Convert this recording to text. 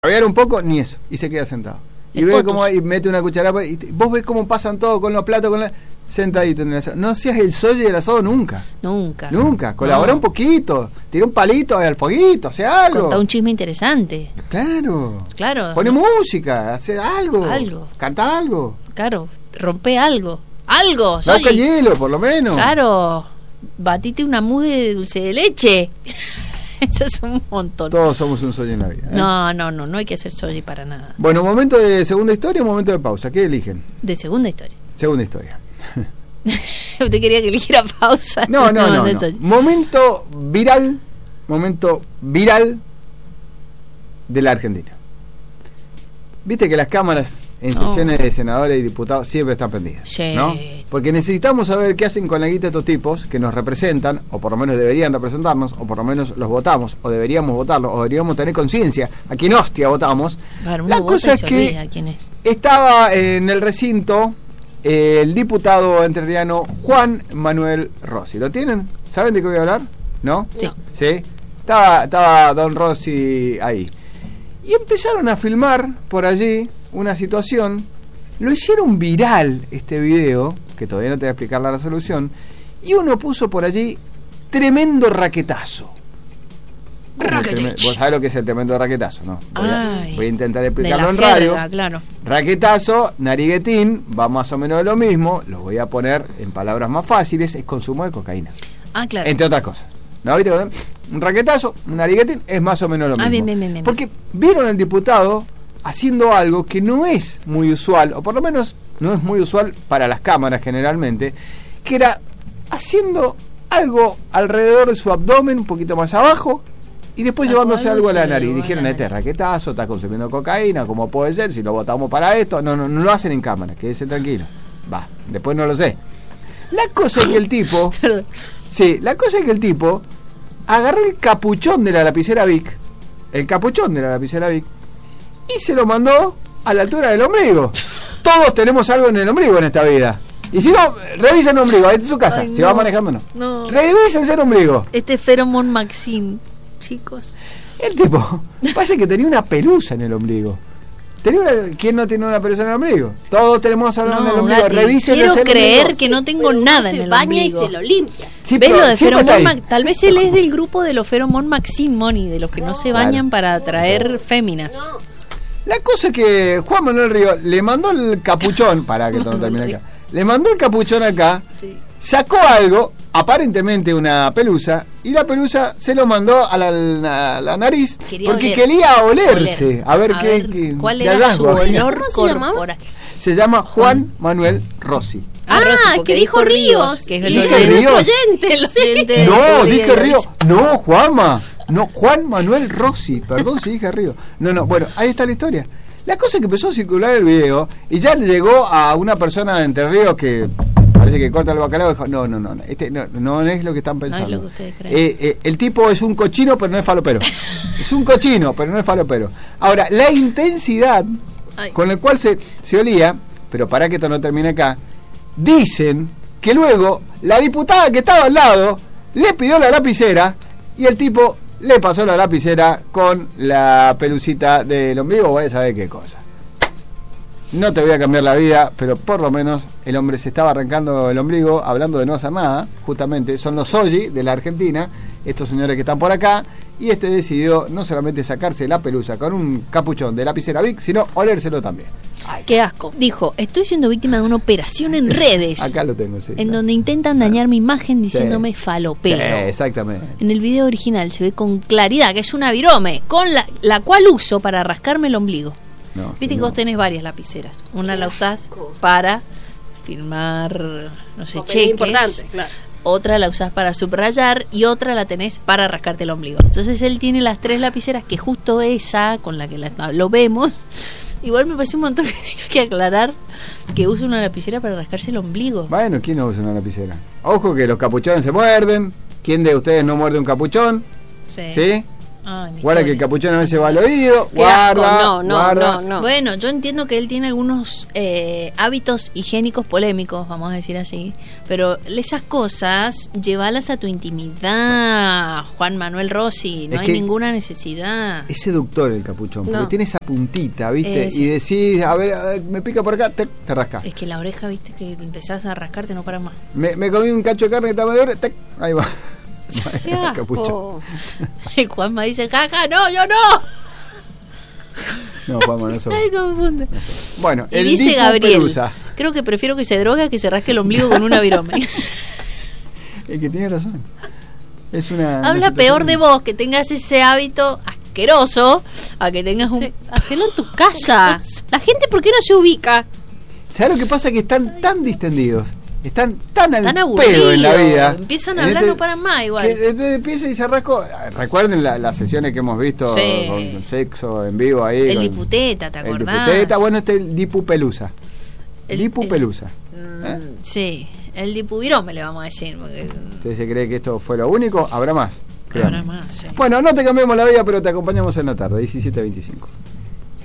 Babear un poco, ni eso, y se queda sentado. Y ve cómo y mete una cucharada, y vos ves cómo pasan todos con los platos, sentadito en el asado. No seas el soy del asado nunca. Nunca. Colabora un poquito, tira un palito al fueguito, hace algo. Contá un chisme interesante. Claro. Pone música, hace algo. Canta algo. Claro, rompe algo. Algo, saca el hielo, por lo menos. Claro, batite una mousse de dulce de leche. Eso es un montón. Todos somos un soy en la vida, ¿eh? No hay que ser soy para nada. Bueno, momento de segunda historia o momento de pausa. ¿Qué eligen? De segunda historia. Segunda historia. ¿Usted quería que eligiera pausa? No. Momento viral de la Argentina. Viste que las cámaras en sesiones de senadores y diputados siempre están prendidas, sí, ¿no? Porque necesitamos saber qué hacen con la guita de estos tipos que nos representan, o por lo menos deberían representarnos, o por lo menos los votamos, o deberíamos votarlos, o deberíamos tener conciencia a quién hostia votamos. Claro, la cosa es que estaba en el recinto el diputado entrerriano Juan Manuel Rossi. ¿Lo tienen? ¿Saben de qué voy a hablar? ¿No? Sí. Estaba don Rossi ahí. Y empezaron a filmar por allí una situación. Lo hicieron viral este video, que todavía no te voy a explicar la resolución, y uno puso por allí tremendo raquetazo. Vos sabés lo que es el tremendo raquetazo, ¿no? Voy a intentar explicarlo en radio. Claro. Raquetazo, nariguetín, va más o menos de lo mismo. Lo voy a poner en palabras más fáciles: es consumo de cocaína. Claro. Entre otras cosas. ¿No? ¿Viste? Un raquetazo, un nariguetín, es más o menos lo mismo. Bien. Porque vieron al diputado haciendo algo que no es muy usual, o por lo menos no es muy usual para las cámaras generalmente, que era haciendo algo alrededor de su abdomen, un poquito más abajo, y después llevándose algo a la nariz. Dijeron, este raquetazo, está consumiendo cocaína, ¿cómo puede ser? Si lo votamos para esto. No lo hacen en cámara, quédese tranquilo. Después no lo sé. La cosa es que el tipo... agarró el capuchón de la lapicera Bic, y se lo mandó a la altura del ombligo. Todos tenemos algo en el ombligo en esta vida. Y si no, revisen el ombligo, ahí en su casa. Si va manejando, no. Revisen el ombligo. Este Feromón Maxine, chicos. El tipo, parece que tenía una pelusa en el ombligo. ¿Quién no tiene una pelusa en el ombligo? Todos tenemos algo en el ombligo. Revisen el ombligo. Quiero creer que no tengo nada en el ombligo. Baña y se lo limpia. Sí, ¿ves lo de Feromón? Tal vez él es del grupo de los Feromón Maxine, Moni, de los que no se bañan para atraer féminas. La cosa es que Juan Manuel Río le mandó el capuchón, para que esto no termine acá. Le mandó el capuchón acá, sacó algo, aparentemente una pelusa, y la pelusa se lo mandó a la nariz, porque quería olerse, a ver qué cuál era su olor corporal. Se llama Juan Manuel Rossi. Que dijo Ríos, que es el oyente. No, dije Ríos. No, Juanma. No, Juan Manuel Rossi. Perdón si dije Ríos. No, bueno, ahí está la historia. La cosa es que empezó a circular el video y ya le llegó a una persona de Entre Ríos que parece que corta el bacalao y dijo, no, no es lo que están pensando. No es lo que ustedes creen. El tipo es un cochino, pero no es falopero. Es un cochino, pero no es falopero. Ahora, la intensidad con la cual se olía, pero para que esto no termine acá, dicen que luego la diputada que estaba al lado le pidió la lapicera y el tipo le pasó la lapicera con la pelucita del ombligo, vaya a saber qué cosa. No te voy a cambiar la vida, pero por lo menos el hombre se estaba arrancando el ombligo, hablando de no hacer nada, justamente, son los Soji de la Argentina, estos señores que están por acá, y decidió no solamente sacarse la pelusa con un capuchón de lapicera Bic, sino olérselo también. Qué asco. Dijo, estoy siendo víctima de una operación en redes. Acá lo tengo, sí. En donde intentan dañar mi imagen diciéndome falopero. Sí, exactamente. En el video original se ve con claridad que es una virome, con la cual uso para rascarme el ombligo. Viste que vos tenés varias lapiceras. Una la usás para firmar, no sé, cheques. Importante, claro. Otra la usás para subrayar y otra la tenés para rascarte el ombligo. Entonces él tiene las 3 lapiceras, que justo esa con la que lo vemos. Igual me parece un montón que tenga que aclarar que usa una lapicera para rascarse el ombligo. Bueno, ¿quién no usa una lapicera? Ojo que los capuchones se muerden. ¿Quién de ustedes no muerde un capuchón? Sí. Guarda que el capuchón a veces va al oído. Qué Guarda, asco. No. Bueno, yo entiendo que él tiene algunos hábitos higiénicos polémicos, vamos a decir así, pero esas cosas, llévalas a tu intimidad, Juan Manuel Rossi, no hay ninguna necesidad. Es seductor el capuchón, porque tiene esa puntita, ¿viste? Y decís, a ver, me pica por acá, te rascas. Es que la oreja, ¿viste? Que empezás a rascarte, no para más. Me comí un cacho de carne que está medio duro, ahí va. ¡Qué asco! Y Juanma dice, jaja, no, yo no. No, Juanma, no somos. Ay, confunde. Bueno, y dice Gabriel, Pelusa. Creo que prefiero que se drogue a que se rasque el ombligo con una virome. Es que tiene razón. Es una... Habla peor de vos, que tengas ese hábito asqueroso, a que tengas Hacelo en tu casa. La gente, ¿por qué no se ubica? ¿Sabes lo que pasa? Que están tan distendidos. Están tan al aburridos pedo en la vida. Empiezan a hablar, no paran más igual. Empieza y se rascó. Recuerden las sesiones que hemos visto con sexo en vivo ahí. El Diputeta, ¿te acordás? El Diputeta, bueno, el Dipu Pelusa. Dipu Pelusa. Sí, el Dipuvirome le vamos a decir. Porque... ¿Usted se cree que esto fue lo único? Habrá más. Habrá más, sí. Bueno, no te cambiamos la vida, pero te acompañamos en la tarde, 17:25.